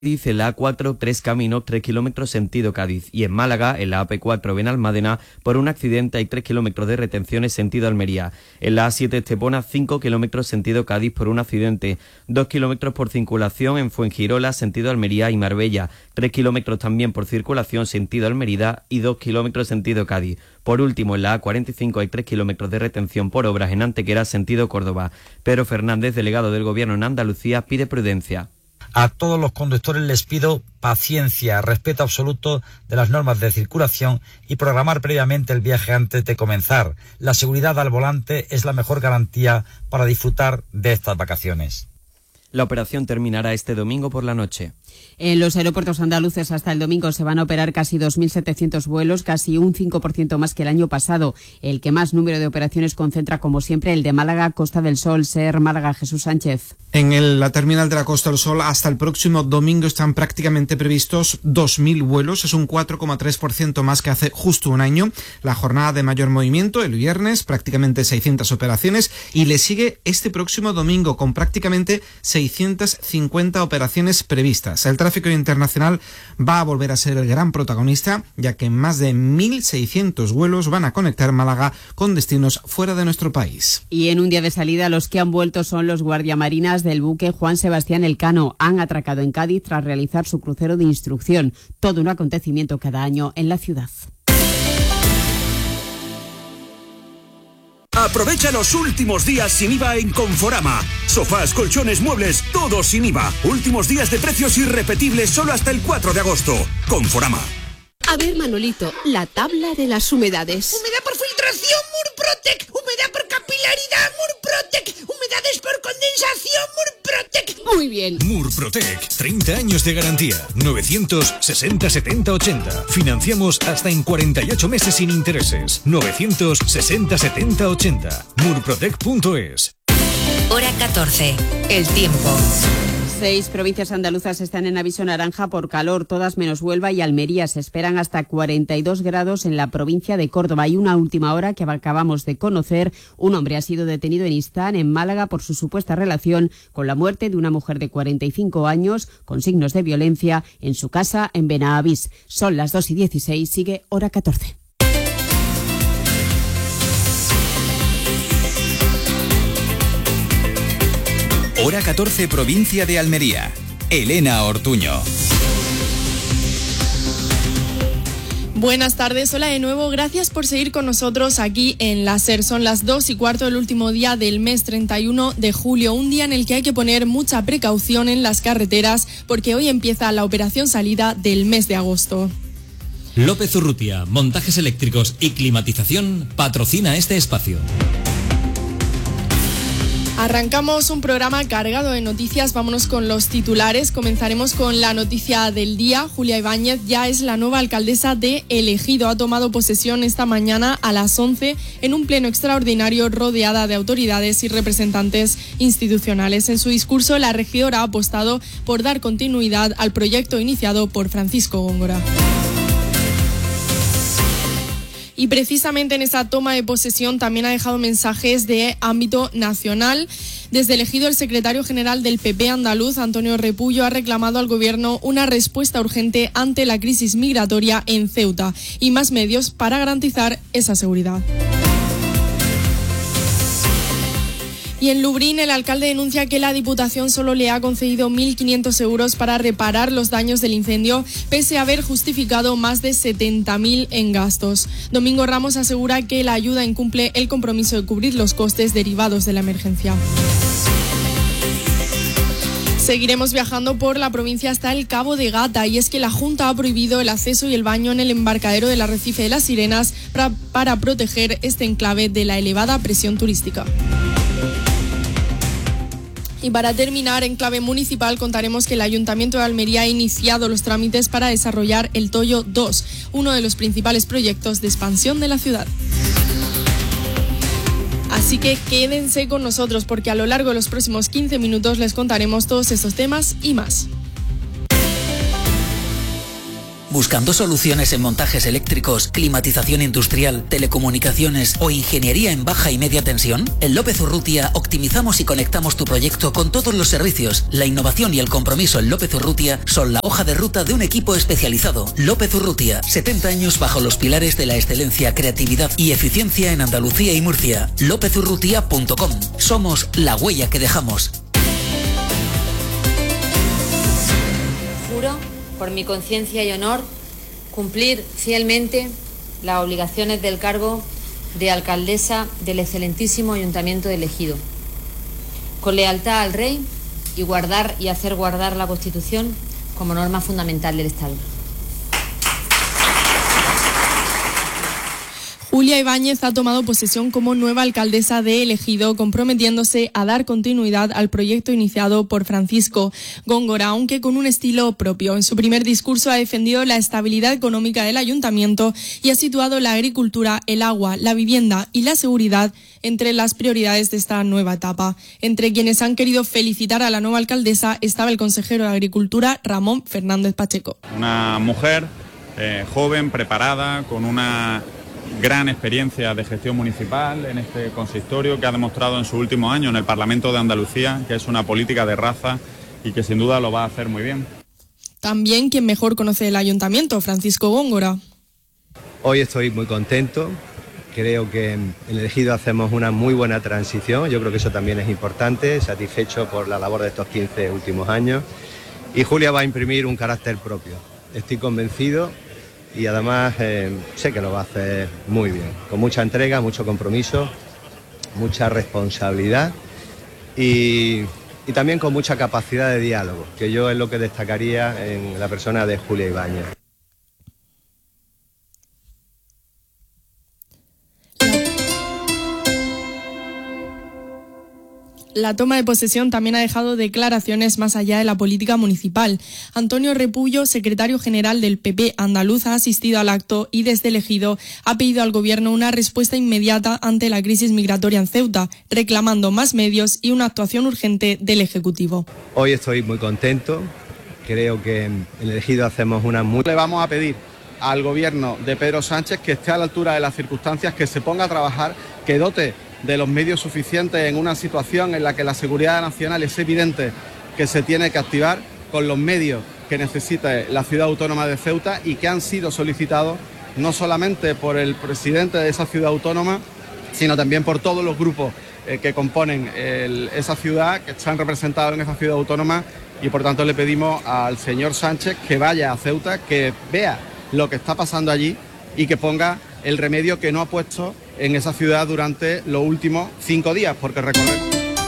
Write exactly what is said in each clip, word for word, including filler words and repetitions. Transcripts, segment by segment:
Cádiz, en la A cuatro, tres caminos, tres kilómetros sentido Cádiz. Y en Málaga, en la A P cuatro Benalmádena, por un accidente hay tres kilómetros de retenciones sentido Almería. En la A siete Estepona, cinco kilómetros sentido Cádiz por un accidente. dos kilómetros por circulación en Fuengirola, sentido Almería y Marbella. tres kilómetros también por circulación sentido Almería y dos kilómetros sentido Cádiz. Por último, en la A cuarenta y cinco hay tres kilómetros de retención por obras en Antequera, sentido Córdoba. Pedro Fernández, delegado del Gobierno en Andalucía, pide prudencia. A todos los conductores les pido paciencia, respeto absoluto de las normas de circulación y programar previamente el viaje antes de comenzar. La seguridad al volante es la mejor garantía para disfrutar de estas vacaciones. La operación terminará este domingo por la noche. En los aeropuertos andaluces hasta el domingo se van a operar casi dos mil setecientos vuelos, casi un cinco por ciento más que el año pasado. El que más número de operaciones concentra, como siempre, el de Málaga, Costa del Sol, SER, Málaga, Jesús Sánchez. En el, la terminal de la Costa del Sol hasta el próximo domingo están prácticamente previstos dos mil vuelos, es un cuatro coma tres por ciento más que hace justo un año. La jornada de mayor movimiento, el viernes, prácticamente seiscientas operaciones, y le sigue este próximo domingo con prácticamente seiscientas cincuenta operaciones previstas. El tráfico internacional va a volver a ser el gran protagonista, ya que más de mil seiscientos vuelos van a conectar Málaga con destinos fuera de nuestro país. Y en un día de salida, los que han vuelto son los guardiamarinas del buque Juan Sebastián Elcano. Han atracado en Cádiz tras realizar su crucero de instrucción. Todo un acontecimiento cada año en la ciudad. Aprovecha los últimos días sin I V A en Conforama. Sofás, colchones, muebles, todo sin I V A. Últimos días de precios irrepetibles solo hasta el cuatro de agosto. Conforama. A ver, Manolito, la tabla de las humedades. Humedad por filtración, Murprotec. Humedad por capilaridad, Murprotec. Humedades por condensación, Murprotec. Muy bien. Murprotec, treinta años de garantía. novecientos sesenta setenta ochenta. Financiamos hasta en cuarenta y ocho meses sin intereses. novecientos sesenta setenta ochenta. murprotec punto es. Hora catorce. El tiempo. Seis provincias andaluzas están en aviso naranja por calor, todas menos Huelva y Almería. Se esperan hasta cuarenta y dos grados en la provincia de Córdoba. Y una última hora que acabamos de conocer, un hombre ha sido detenido en Istán, en Málaga, por su supuesta relación con la muerte de una mujer de cuarenta y cinco años con signos de violencia en su casa en Benavís. Son las dos y dieciséis, sigue Hora catorce. Hora catorce, provincia de Almería. Elena Ortuño. Buenas tardes, hola de nuevo, gracias por seguir con nosotros aquí en la SER. Son las dos y cuarto del último día del mes treinta y uno de julio, un día en el que hay que poner mucha precaución en las carreteras porque hoy empieza la operación salida del mes de agosto. López Urrutia, montajes eléctricos y climatización, patrocina este espacio. Arrancamos un programa cargado de noticias, vámonos con los titulares. Comenzaremos con la noticia del día. Julia Ibáñez ya es la nueva alcaldesa de El Ejido. Ha tomado posesión esta mañana a las once en un pleno extraordinario rodeada de autoridades y representantes institucionales. En su discurso, la regidora ha apostado por dar continuidad al proyecto iniciado por Francisco Góngora. Y precisamente en esa toma de posesión también ha dejado mensajes de ámbito nacional. Desde El Ejido, el secretario general del P P andaluz, Antonio Repullo, ha reclamado al Gobierno una respuesta urgente ante la crisis migratoria en Ceuta y más medios para garantizar esa seguridad. Y en Lubrín, el alcalde denuncia que la Diputación solo le ha concedido mil quinientos euros para reparar los daños del incendio, pese a haber justificado más de setenta mil en gastos. Domingo Ramos asegura que la ayuda incumple el compromiso de cubrir los costes derivados de la emergencia. Seguiremos viajando por la provincia hasta el Cabo de Gata, y es que la Junta ha prohibido el acceso y el baño en el embarcadero del arrecife de las Sirenas para, para proteger este enclave de la elevada presión turística. Y para terminar, en clave municipal, contaremos que el Ayuntamiento de Almería ha iniciado los trámites para desarrollar el Toyo dos, uno de los principales proyectos de expansión de la ciudad. Así que quédense con nosotros porque a lo largo de los próximos quince minutos les contaremos todos estos temas y más. ¿Buscando soluciones en montajes eléctricos, climatización industrial, telecomunicaciones o ingeniería en baja y media tensión? En López Urrutia optimizamos y conectamos tu proyecto con todos los servicios. La innovación y el compromiso en López Urrutia son la hoja de ruta de un equipo especializado. López Urrutia, setenta años bajo los pilares de la excelencia, creatividad y eficiencia en Andalucía y Murcia. lópez urrutia punto com. Somos la huella que dejamos. Juro, por mi conciencia y honor, cumplir fielmente las obligaciones del cargo de alcaldesa del excelentísimo Ayuntamiento de Ejido, con lealtad al Rey y guardar y hacer guardar la Constitución como norma fundamental del Estado. Julia Ibáñez ha tomado posesión como nueva alcaldesa de El Ejido, comprometiéndose a dar continuidad al proyecto iniciado por Francisco Góngora, aunque con un estilo propio. En su primer discurso ha defendido la estabilidad económica del ayuntamiento y ha situado la agricultura, el agua, la vivienda y la seguridad entre las prioridades de esta nueva etapa. Entre quienes han querido felicitar a la nueva alcaldesa estaba el consejero de Agricultura, Ramón Fernández Pacheco. Una mujer eh, joven, preparada, con una gran experiencia de gestión municipal en este consistorio, que ha demostrado en su último año en el Parlamento de Andalucía que es una política de raza y que sin duda lo va a hacer muy bien. También quien mejor conoce el ayuntamiento, Francisco Góngora. Hoy estoy muy contento, creo que en El Ejido hacemos una muy buena transición, yo creo que eso también es importante, satisfecho por la labor de estos quince últimos años, y Julia va a imprimir un carácter propio, estoy convencido. Y además eh, sé que lo va a hacer muy bien, con mucha entrega, mucho compromiso, mucha responsabilidad y, y también con mucha capacidad de diálogo, que yo es lo que destacaría en la persona de Julia Ibáñez. La toma de posesión también ha dejado declaraciones más allá de la política municipal. Antonio Repullo, secretario general del P P andaluz, ha asistido al acto y desde El Ejido ha pedido al Gobierno una respuesta inmediata ante la crisis migratoria en Ceuta, reclamando más medios y una actuación urgente del Ejecutivo. Hoy estoy muy contento, creo que en El Ejido hacemos una muy... Le vamos a pedir al Gobierno de Pedro Sánchez que esté a la altura de las circunstancias, que se ponga a trabajar, que dote de los medios suficientes en una situación en la que la seguridad nacional es evidente que se tiene que activar con los medios que necesita la ciudad autónoma de Ceuta y que han sido solicitados no solamente por el presidente de esa ciudad autónoma, sino también por todos los grupos eh, que componen el, esa ciudad, que están representados en esa ciudad autónoma, y por tanto le pedimos al señor Sánchez que vaya a Ceuta, que vea lo que está pasando allí y que ponga el remedio que no ha puesto en esa ciudad durante los últimos cinco días, porque recordemos...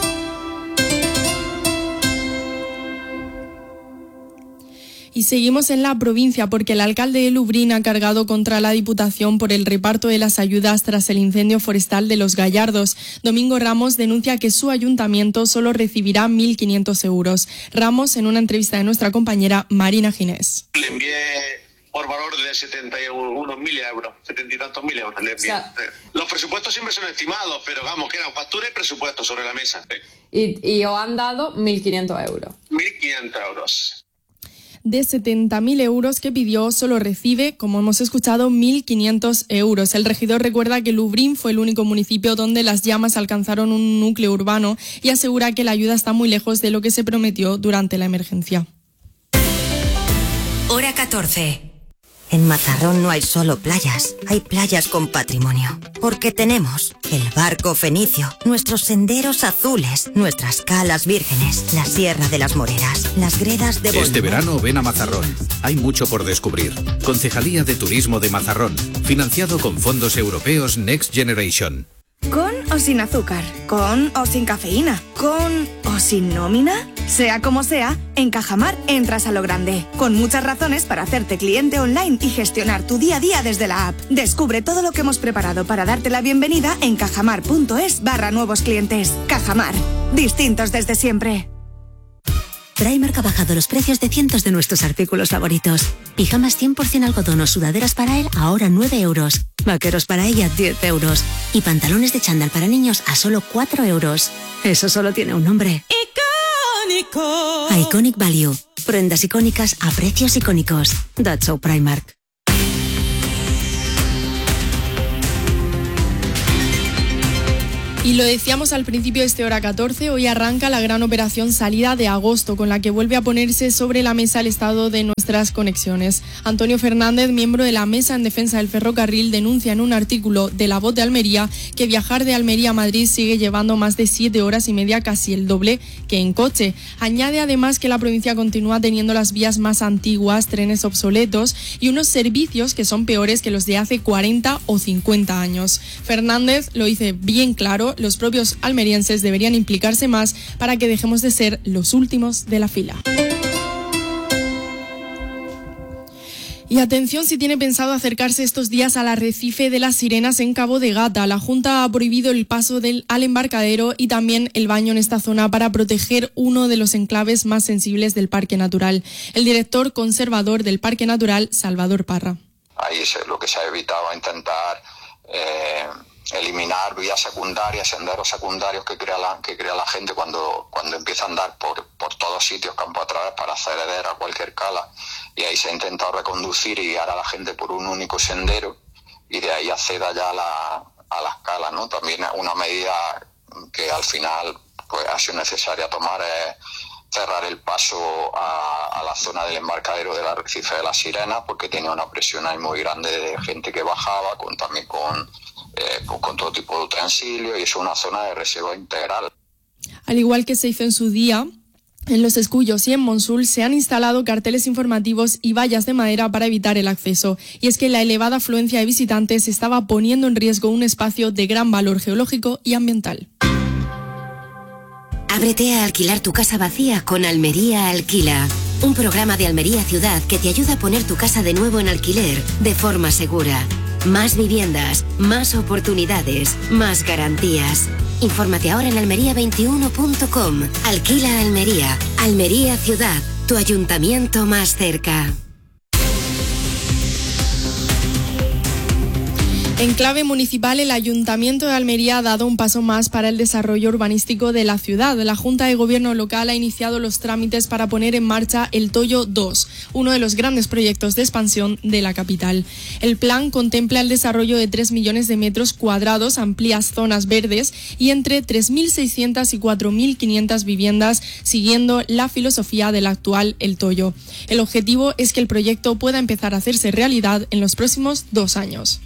Y seguimos en la provincia porque el alcalde de Lubrién ha cargado contra la Diputación por el reparto de las ayudas tras el incendio forestal de Los Gallardos. Domingo Ramos denuncia que su ayuntamiento solo recibirá mil quinientos euros. Ramos, en una entrevista de nuestra compañera Marina Ginés. Le envié por valor de setenta y unos mil euros, setenta y tantos mil euros le envié. O sea, los presupuestos siempre son estimados, pero vamos, que eran factura y presupuesto sobre la mesa. Y, y os han dado mil quinientos euros. mil quinientos euros. De setenta mil euros que pidió, solo recibe, como hemos escuchado, mil quinientos euros. El regidor recuerda que Lubrién fue el único municipio donde las llamas alcanzaron un núcleo urbano y asegura que la ayuda está muy lejos de lo que se prometió durante la emergencia. Hora catorce. En Mazarrón no hay solo playas, hay playas con patrimonio. Porque tenemos el barco fenicio, nuestros senderos azules, nuestras calas vírgenes, la Sierra de las Moreras, las gredas de Bolívar. Este verano ven a Mazarrón. Hay mucho por descubrir. Concejalía de Turismo de Mazarrón. Financiado con fondos europeos Next Generation. ¿Con o sin azúcar? ¿Con o sin cafeína? ¿Con o sin nómina? Sea como sea, en Cajamar entras a lo grande, con muchas razones para hacerte cliente online y gestionar tu día a día desde la app. Descubre todo lo que hemos preparado para darte la bienvenida en cajamar.es barra nuevos clientes. Cajamar, distintos desde siempre. Primark ha bajado los precios de cientos de nuestros artículos favoritos. Pijamas cien por ciento algodón o sudaderas para él ahora nueve euros. Vaqueros para ella diez euros. Y pantalones de chándal para niños a solo cuatro euros. Eso solo tiene un nombre. icónico. Iconic Value. Prendas icónicas a precios icónicos. That's so Primark. Y lo decíamos al principio de este Hora catorce, hoy arranca la gran operación Salida de Agosto, con la que vuelve a ponerse sobre la mesa el estado de nuestras conexiones. Antonio Fernández, miembro de la Mesa en Defensa del Ferrocarril, denuncia en un artículo de La Voz de Almería que viajar de Almería a Madrid sigue llevando más de siete horas y media, casi el doble que en coche. Añade además que la provincia continúa teniendo las vías más antiguas, trenes obsoletos y unos servicios que son peores que los de hace cuarenta o cincuenta años. Fernández lo dice bien claro: los propios almerienses deberían implicarse más para que dejemos de ser los últimos de la fila. Y atención si tiene pensado acercarse estos días al arrecife de las Sirenas en Cabo de Gata. La Junta ha prohibido el paso del, al embarcadero y también el baño en esta zona para proteger uno de los enclaves más sensibles del Parque Natural. El director conservador del Parque Natural, Salvador Parra. Ahí es lo que se ha evitado, intentar eh, eliminar vías secundarias, senderos secundarios que crea la, que crea la gente cuando, cuando empieza a andar por, por todos sitios, campo a través, para acceder a cualquier cala. Y ahí se ha intentado reconducir y guiar a la gente por un único sendero y de ahí acceda ya a, la, a las calas, ¿no? También una medida que al final pues ha sido necesaria tomar es cerrar el paso a, a la zona del embarcadero del arrecife de las Sirenas, porque tenía una presión ahí muy grande de gente que bajaba, con también con, eh, con, con todo tipo de utensilios, y es una zona de reserva integral. Al igual que se hizo en su día, en Los Escullos y en Monsul se han instalado carteles informativos y vallas de madera para evitar el acceso. Y es que la elevada afluencia de visitantes estaba poniendo en riesgo un espacio de gran valor geológico y ambiental. Ábrete a alquilar tu casa vacía con Almería Alquila. Un programa de Almería Ciudad que te ayuda a poner tu casa de nuevo en alquiler de forma segura. Más viviendas, más oportunidades, más garantías. Infórmate ahora en almería veintiuno punto com. Alquila Almería. Almería Ciudad, tu ayuntamiento más cerca. En clave municipal, el Ayuntamiento de Almería ha dado un paso más para el desarrollo urbanístico de la ciudad. La Junta de Gobierno local ha iniciado los trámites para poner en marcha el Toyo dos, uno de los grandes proyectos de expansión de la capital. El plan contempla el desarrollo de tres millones de metros cuadrados, amplias zonas verdes y entre tres mil seiscientas y cuatro mil quinientas viviendas, siguiendo la filosofía del actual El Toyo. El objetivo es que el proyecto pueda empezar a hacerse realidad en los próximos dos años.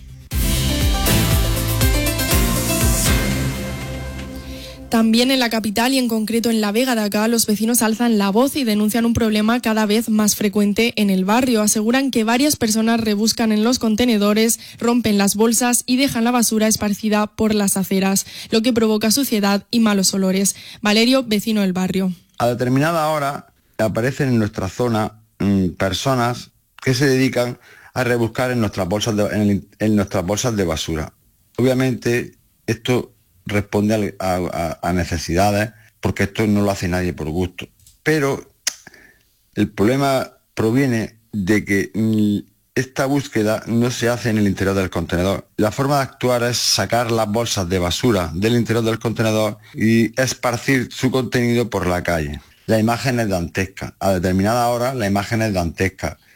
También en la capital y en concreto en la Vega de Acá, los vecinos alzan la voz y denuncian un problema cada vez más frecuente en el barrio. Aseguran que varias personas rebuscan en los contenedores, rompen las bolsas y dejan la basura esparcida por las aceras, lo que provoca suciedad y malos olores. Valerio, vecino del barrio. A determinada hora aparecen en nuestra zona mmm, personas que se dedican a rebuscar en nuestras bolsas de, en, el, en nuestras bolsas de basura. Obviamente esto responde a, a, a necesidades, porque esto no lo hace nadie por gusto. Pero el problema proviene de que esta búsqueda no se hace en el interior del contenedor. La forma de actuar es sacar las bolsas de basura del interior del contenedor y esparcir su contenido por la calle. La imagen es dantesca. A determinada hora la imagen es dantesca.